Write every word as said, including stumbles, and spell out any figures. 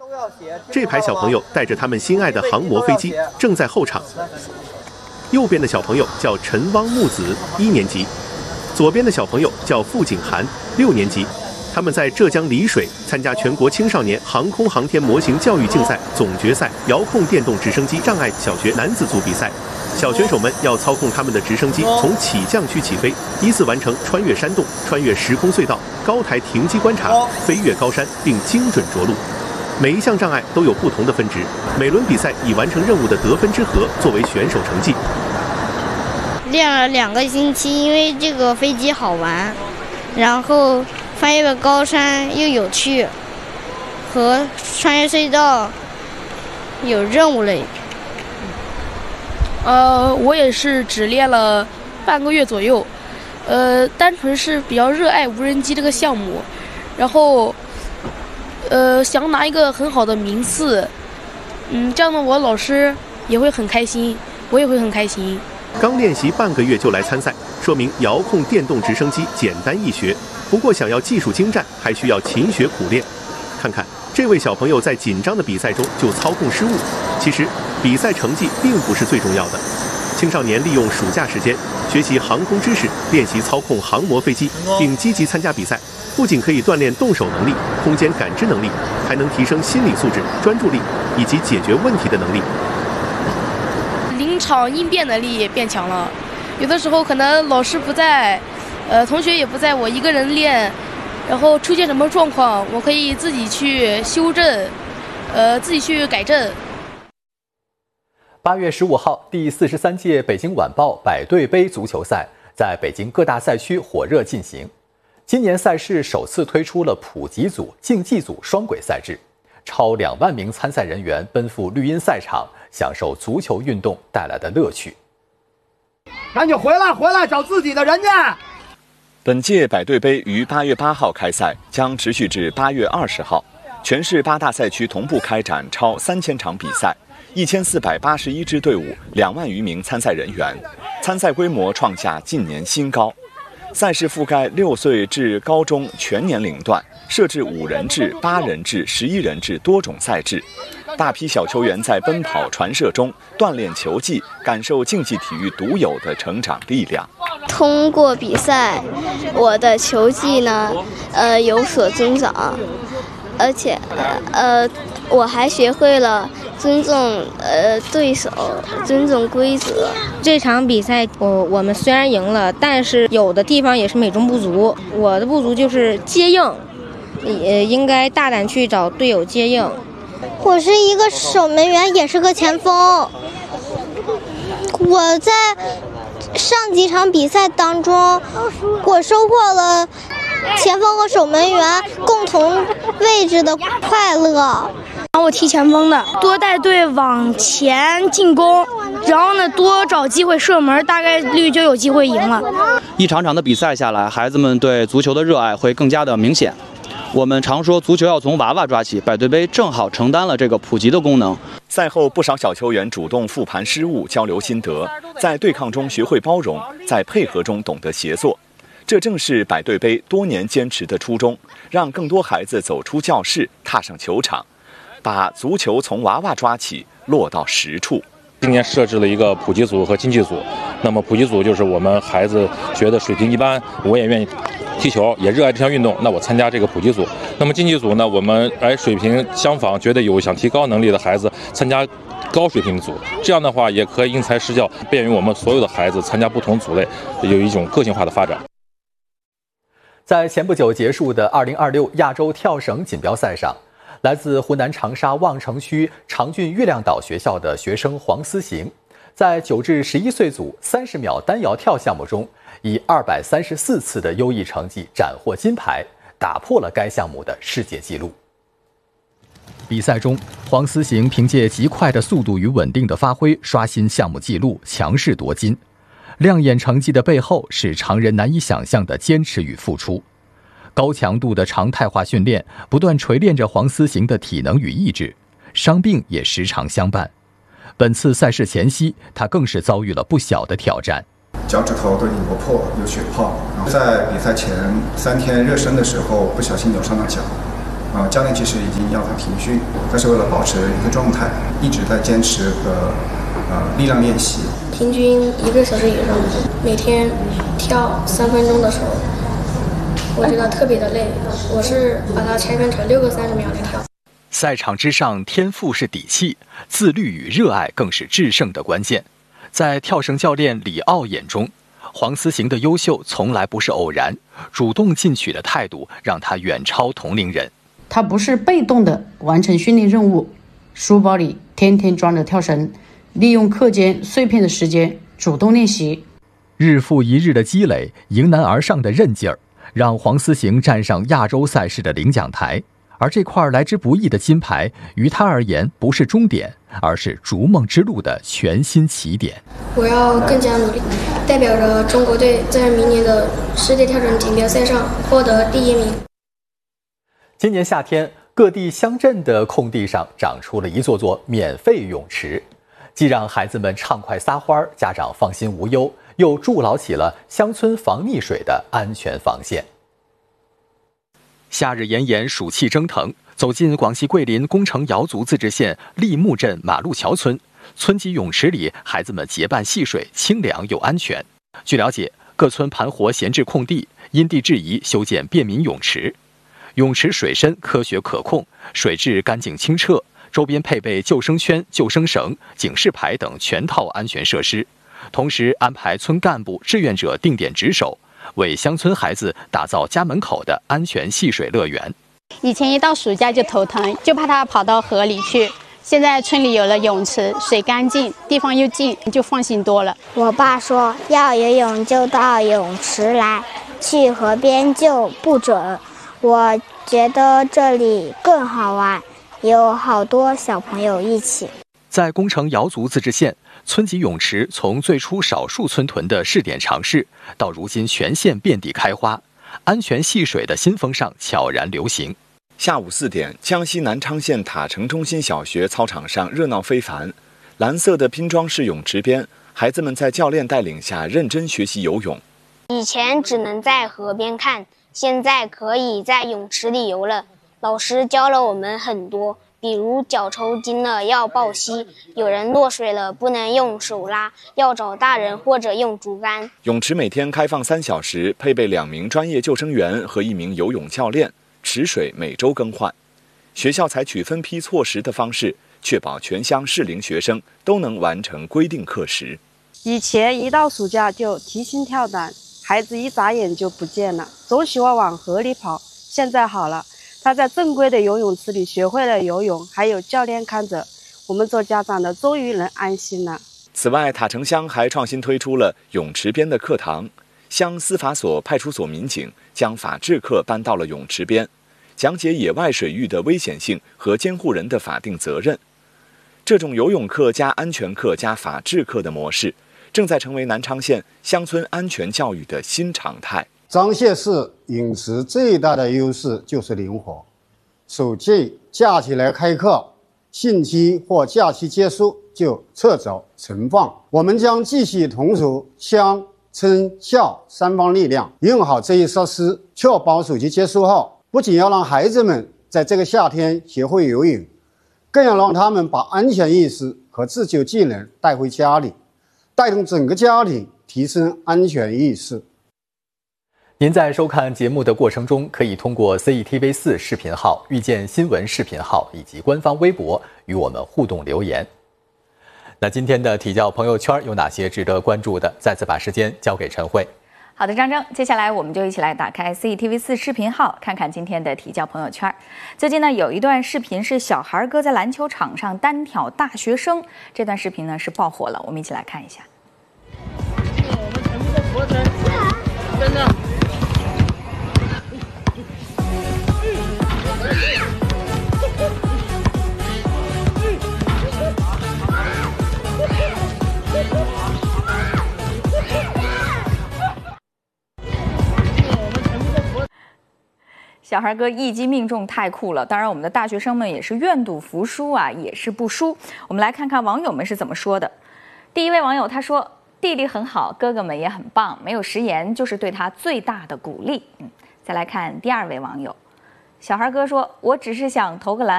这排小朋友带着他们心爱的航模飞机正在候场。右边的小朋友叫陈汪木子，一年级；左边的小朋友叫付景涵，六年级。他们在浙江丽水参加全国青少年航空航天模型教育竞赛总决赛遥控电动直升机障碍小学男子组比赛。小选手们要操控他们的直升机从起降区起飞，依次完成穿越山洞、穿越时空隧道、高台停机观察、飞越高山，并精准着陆。每一项障碍都有不同的分值，每轮比赛以完成任务的得分之和作为选手成绩。 练了两个星期，因为这个飞机好玩，然后翻越高山又有趣，和穿越隧道有任务类。 呃，我也是只练了半个月左右，呃，单纯是比较热爱无人机这个项目，然后，呃，想拿一个很好的名次，嗯，这样的我老师也会很开心，我也会很开心。 刚练习半个月就来参赛，说明遥控电动直升机简单易学。不过想要技术精湛，还需要勤学苦练。看看这位小朋友在紧张的比赛中就操控失误。其实比赛成绩并不是最重要的。青少年利用暑假时间学习航空知识，练习操控航模飞机，并积极参加比赛，不仅可以锻炼动手能力、空间感知能力，还能提升心理素质、专注力以及解决问题的能力。 临场应变能力也变强了，有的时候可能老师不在，呃，同学也不在，我一个人练，然后出现什么状况，我可以自己去修正，呃，自己去改正。 八月十五号，第四十三届北京晚报百队杯足球赛在北京各大赛区火热进行。今年赛事首次推出了普及组、竞技组双轨赛制，超两万名参赛人员奔赴绿茵赛场，享受足球运动带来的乐趣。 赶紧回来，回来找自己的人家。 本届百队杯于八月八号开赛，将持续至八月二十号。全市八大赛区同步开展超三千场比赛，一千四百八十一支队伍，两万余名参赛人员，参赛规模创下近年新高。赛事覆盖六岁至高中全年龄段，设置五人制、八人制、十一人制多种赛制。大批小球员在奔跑传射中锻炼球技，感受竞技体育独有的成长力量。 通过比赛，我的球技呢，呃，有所增长，而且，呃，我还学会了尊重呃对手，尊重规则。 这场比赛，我我们虽然赢了，但是有的地方也是美中不足。我的不足就是接应，也应该大胆去找队友接应。 我是一个守门员，也是个前锋。我在上几场比赛当中，我收获了前锋和守门员共同位置的快乐。 我踢前锋的，多带队往前进攻，然后呢多找机会射门，大概率就有机会赢了。 一场场的比赛下来，孩子们对足球的热爱会更加的明显。我们常说足球要从娃娃抓起，百队杯正好承担了这个普及的功能。 赛后，不少小球员主动复盘失误，交流心得，在对抗中学会包容，在配合中懂得协作。这正是百队杯多年坚持的初衷，让更多孩子走出教室，踏上球场，把足球从娃娃抓起落到实处。 今年设置了一个普及组和竞技组，那么普及组就是我们孩子觉得水平一般，我也愿意踢球，也热爱这项运动，那我参加这个普及组。那么竞技组呢，我们哎水平相仿，觉得有想提高能力的孩子参加高水平的组，这样的话也可以因材施教，便于我们所有的孩子参加不同组类，有一种个性化的发展。 在前不久结束的二零二六亚洲跳绳锦标赛上，来自湖南长沙望城区长郡月亮岛学校的学生黄思行，在九至十一岁组三十秒单摇跳项目中，以二百三十四次的优异成绩斩获金牌，打破了该项目的世界纪录。比赛中，黄思行凭借极快的速度与稳定的发挥，刷新项目纪录，强势夺金。亮眼成绩的背后是常人难以想象的坚持与付出。高强度的常态化训练不断锤炼着黄思行的体能与意志，伤病也时常相伴。本次赛事前夕，他更是遭遇了不小的挑战。 脚趾头都已经磨破，有血泡。在比赛前三天热身的时候，不小心扭伤了脚， 呃，教练其实已经要他停训，但是为了保持一个状态，一直在坚持的呃力量练习。 平均一个小时以上，每天跳三分钟的时候，我觉得特别的累。我是把它拆分成六个三十秒来跳。 赛场之上，天赋是底气，自律与热爱更是制胜的关键。在跳绳教练李奥眼中，黄思行的优秀从来不是偶然，主动进取的态度让他远超同龄人。 他不是被动的完成训练任务，书包里天天装着跳绳，利用课间碎片的时间主动练习。 日复一日的积累，迎难而上的韧劲儿，让黄思行站上亚洲赛事的领奖台。而这块来之不易的金牌，于他而言不是终点，而是逐梦之路的全新起点。 我要更加努力，代表着中国队在明年的世界跳绳锦标赛上获得第一名。 今年夏天，各地乡镇的空地上长出了一座座免费泳池，既让孩子们畅快撒欢，家长放心无忧，又筑牢起了乡村防溺水的安全防线。夏日炎炎，暑气蒸腾，走进广西桂林恭城瑶族自治县立木镇马路桥村，村级泳池里，孩子们结伴戏水，清凉又安全。据了解，各村盘活闲置空地，因地制宜修建便民泳池。泳池水深科学可控，水质干净清澈，周边配备救生圈、救生绳、警示牌等全套安全设施，同时安排村干部、志愿者定点值守，为乡村孩子打造家门口的安全戏水乐园。 以前一到暑假就头疼，就怕他跑到河里去。现在村里有了泳池，水干净，地方又近，就放心多了。 我爸说要游泳就到泳池来，去河边就不准。我觉得这里更好玩，有好多小朋友一起。 在恭城瑶族自治县，村级泳池从最初少数村屯的试点尝试，到如今全县遍地开花，安全戏水的新风尚悄然流行。 下午四点，江西南昌县塔城中心小学操场上热闹非凡，蓝色的拼装式泳池边，孩子们在教练带领下认真学习游泳。 以前只能在河边看，现在可以在泳池里游了。老师教了我们很多，比如脚抽筋了要抱膝，有人落水了不能用手拉，要找大人或者用竹竿。 泳池每天开放三小时，配备两名专业救生员和一名游泳教练，池水每周更换。学校采取分批错时的方式，确保全乡适龄学生都能完成规定课时。 以前一到暑假就提心吊胆，孩子一眨眼就不见了，总喜欢往河里跑。现在好了，他在正规的游泳池里学会了游泳，还有教练看着，我们做家长的终于能安心了。 此外，塔城乡还创新推出了泳池边的课堂，乡司法所、派出所民警将法治课搬到了泳池边，讲解野外水域的危险性和监护人的法定责任。这种游泳课加安全课加法治课的模式，正在成为南昌县乡村安全教育的新常态。 张县市泳池最大的优势就是灵活，暑季假期来开课，汛期或假期结束就撤走存放。我们将继续同属乡、村、校三方力量，用好这一设施，确保暑期结束后，不仅要让孩子们在这个夏天学会游泳，更要让他们把安全意识和自救技能带回家里，带动整个家庭提升安全意识。 您在收看节目的过程中，可以通过 C E T V 四 视频号、遇见新闻视频号以及官方微博与我们互动留言。那今天的体教朋友圈有哪些值得关注的？再次把时间交给陈慧。 好的，张征，接下来我们就一起来打开 C E T V 四 视频号，看看今天的体教朋友圈。最近呢，有一段视频是小孩哥在篮球场上单挑大学生，这段视频呢是爆火了，我们一起来看一下。 我们全部都活成真的。 小孩哥一击命中，太酷了！当然，我们的大学生们也是愿赌服输啊，也是不输。我们来看看网友们是怎么说的。第一位网友他说：“弟弟很好，哥哥们也很棒，没有食言就是对他最大的鼓励。”嗯，再来看第二位网友， 小孩哥说：“我只是想投个篮。”